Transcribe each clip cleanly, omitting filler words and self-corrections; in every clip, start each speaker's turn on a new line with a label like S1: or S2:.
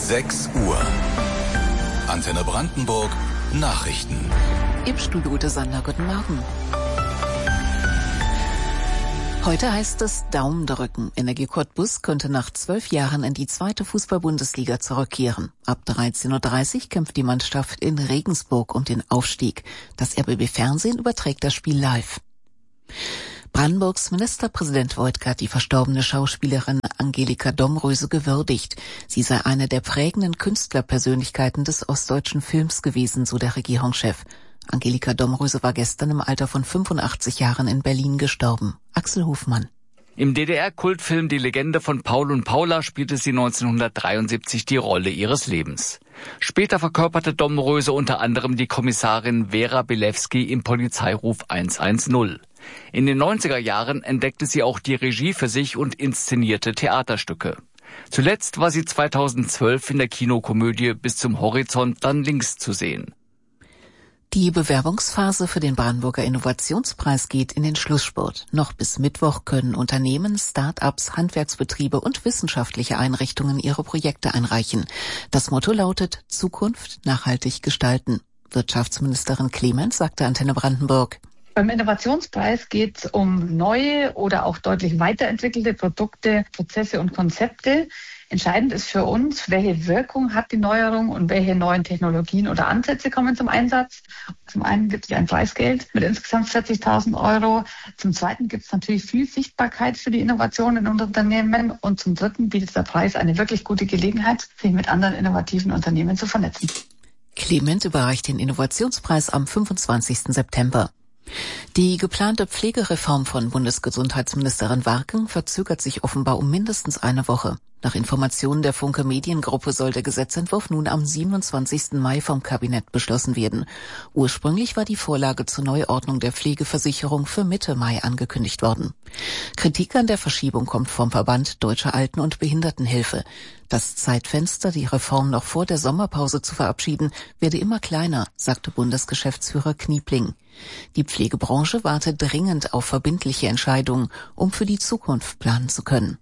S1: 6 Uhr. Antenne Brandenburg Nachrichten.
S2: Im Studio Ute Sander, guten Morgen. Heute heißt es Daumen drücken. Energie Cottbus könnte nach 12 Jahren in die 2. Fußball-Bundesliga zurückkehren. Ab 13.30 Uhr kämpft die Mannschaft in Regensburg um den Aufstieg. Das RBB-Fernsehen überträgt das Spiel live. Brandenburgs Ministerpräsident Woidke hat die verstorbene Schauspielerin Angelika Domröse gewürdigt. Sie sei eine der prägenden Künstlerpersönlichkeiten des ostdeutschen Films gewesen, so der Regierungschef. Angelika Domröse war gestern im Alter von 85 Jahren in Berlin gestorben. Axel Hofmann.
S3: Im DDR-Kultfilm Die Legende von Paul und Paula spielte sie 1973 die Rolle ihres Lebens. Später verkörperte Domröse unter anderem die Kommissarin Vera Bilewski im Polizeiruf 110. In den 90er Jahren entdeckte sie auch die Regie für sich und inszenierte Theaterstücke. Zuletzt war sie 2012 in der Kinokomödie Bis zum Horizont dann links zu sehen.
S2: Die Bewerbungsphase für den Brandenburger Innovationspreis geht in den Schlussspurt. Noch bis Mittwoch können Unternehmen, Start-ups, Handwerksbetriebe und wissenschaftliche Einrichtungen ihre Projekte einreichen. Das Motto lautet Zukunft nachhaltig gestalten. Wirtschaftsministerin Clements sagte Antenne Brandenburg.
S4: Beim Innovationspreis geht es um neue oder auch deutlich weiterentwickelte Produkte, Prozesse und Konzepte. Entscheidend ist für uns, welche Wirkung hat die Neuerung und welche neuen Technologien oder Ansätze kommen zum Einsatz. Zum einen gibt es ein Preisgeld mit insgesamt 40.000 €. Zum zweiten gibt es natürlich viel Sichtbarkeit für die Innovationen in Unternehmen. Und zum dritten bietet der Preis eine wirklich gute Gelegenheit, sich mit anderen innovativen Unternehmen zu vernetzen.
S2: Clement überreicht den Innovationspreis am 25. September. Die geplante Pflegereform von Bundesgesundheitsministerin Warken verzögert sich offenbar um mindestens eine Woche. Nach Informationen der Funke Mediengruppe soll der Gesetzentwurf nun am 27. Mai vom Kabinett beschlossen werden. Ursprünglich war die Vorlage zur Neuordnung der Pflegeversicherung für Mitte Mai angekündigt worden. Kritik an der Verschiebung kommt vom Verband Deutscher Alten- und Behindertenhilfe. Das Zeitfenster, die Reform noch vor der Sommerpause zu verabschieden, werde immer kleiner, sagte Bundesgeschäftsführer Kniepling. Die Pflegebranche wartet dringend auf verbindliche Entscheidungen, um für die Zukunft planen zu können.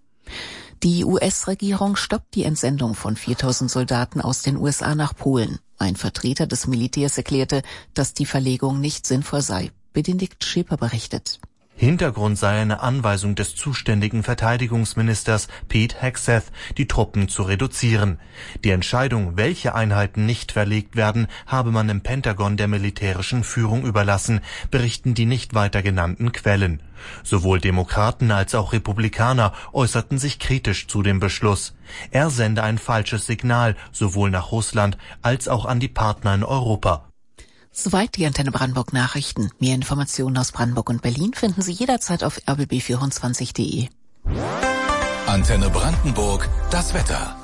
S2: Die US-Regierung stoppt die Entsendung von 4.000 Soldaten aus den USA nach Polen. Ein Vertreter des Militärs erklärte, dass die Verlegung nicht sinnvoll sei. Benedikt Schäper berichtet.
S5: Hintergrund sei eine Anweisung des zuständigen Verteidigungsministers Pete Hegseth, die Truppen zu reduzieren. Die Entscheidung, welche Einheiten nicht verlegt werden, habe man im Pentagon der militärischen Führung überlassen, berichten die nicht weiter genannten Quellen. Sowohl Demokraten als auch Republikaner äußerten sich kritisch zu dem Beschluss. Er sende ein falsches Signal, sowohl nach Russland als auch an die Partner in Europa.
S2: Soweit die Antenne Brandenburg Nachrichten. Mehr Informationen aus Brandenburg und Berlin finden Sie jederzeit auf rbb24.de.
S1: Antenne Brandenburg, das Wetter.